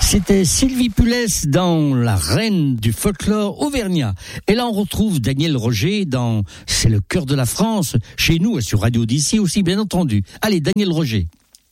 C'était Sylvie Pulès dans La Reine du folklore auvergnat. Et là, on retrouve Daniel Roger dans C'est le cœur de la France, chez nous et sur Radio d'ici aussi, bien entendu. Allez, Daniel Roger.